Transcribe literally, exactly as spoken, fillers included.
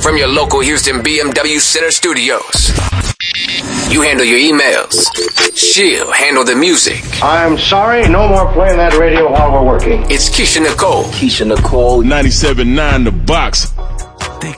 from your local Houston B M W Center Studios. You handle your emails. She'll handle the music. I'm sorry, no more playing that radio while we're working. It's Keisha Nicole. Keisha Nicole. ninety-seven point nine The Box.